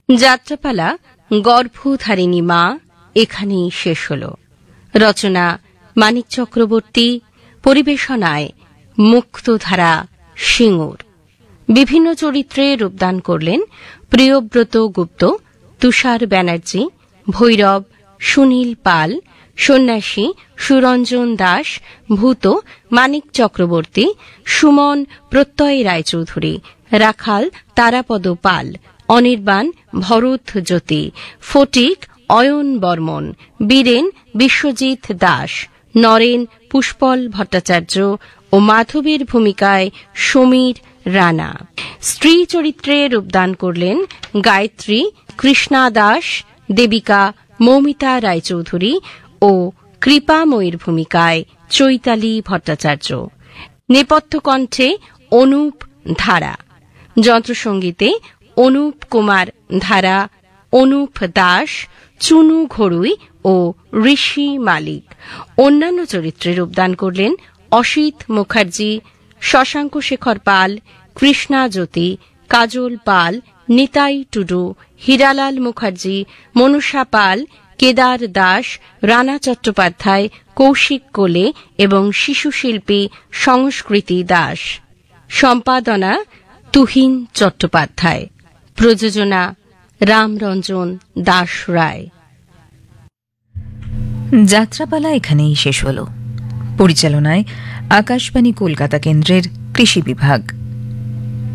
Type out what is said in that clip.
যাত্রাপালা গর্ভধারিণী মা এখানেই শেষ হল। রচনা মানিক চক্রবর্তী, পরিবেশনায় মুক্তধারা সিঙ্গুর। বিভিন্ন চরিত্রে রূপদান করলেন প্রিয়ব্রত গুপ্ত, তুষার ব্যানার্জী, ভৈরব সুনীল পাল, সন্ন্যাসী সুরঞ্জন দাস, ভূত মানিক চক্রবর্তী, সুমন প্রত্যয় রায়চৌধুরী, রাখাল তারাপদ পাল, অনির্বাণ ভরত জ্যোতি, ফটিক অয়ন বর্মন, বীরেন বিশ্বজিৎ দাস, নরেন পুষ্পল ভট্টাচার্য ও মাধবীর ভূমিকায় সমীর রানা। স্ত্রী চরিত্রে রূপদান করলেন গায়ত্রী কৃষ্ণা দাস, দেবিকা মৌমিতা রায়চৌধুরী ও কৃপাময়ীর ভূমিকায় চৈতালি ভট্টাচার্য। নেপথ্য কণ্ঠে অনুপ ধারা, যন্ত্রসঙ্গীতে অনুপ কুমার ধারা, অনুপ দাস, চুনু ঘড়ুই ও ঋষি মালিক। অন্যান্য চরিত্রে রূপদান করলেন অসিত মুখার্জি, শশাঙ্ক শেখর পাল, কৃষ্ণা জ্যোতি, কাজল পাল, নিতাই টুডু, হীরালাল মুখার্জি, মনুষা পাল, কেদার দাস, রানা চট্টোপাধ্যায়, কৌশিক কোলে এবং শিশুশিল্পী সংস্কৃতি দাস। সম্পাদনা তুহিন চট্টোপাধ্যায়। প্রযোজনা রামরঞ্জন দাস রায়। যাত্রাপালা এখানেই শেষ হল। পরিচালনায় আকাশবাণী কলকাতা কেন্দ্রের কৃষি বিভাগ।